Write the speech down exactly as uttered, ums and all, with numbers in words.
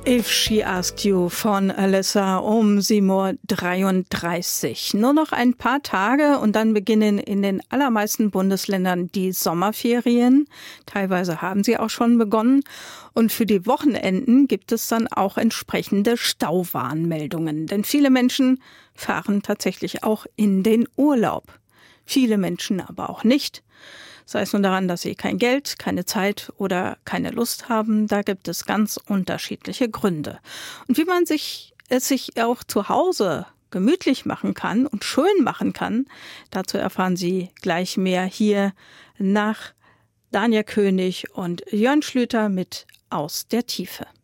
If She Asked You von Alyssa um sieben Uhr dreiunddreißig. Nur noch ein paar Tage und dann beginnen in den allermeisten Bundesländern die Sommerferien. Teilweise haben sie auch schon begonnen. Und für die Wochenenden gibt es dann auch entsprechende Stauwarnmeldungen. Denn viele Menschen fahren tatsächlich auch in den Urlaub. Viele Menschen aber auch nicht. Sei es nun daran, dass sie kein Geld, keine Zeit oder keine Lust haben. Da gibt es ganz unterschiedliche Gründe. Und wie man sich es sich auch zu Hause gemütlich machen kann und schön machen kann, dazu erfahren Sie gleich mehr hier nach Dania König und Jörn Schlüter mit Aus der Tiefe.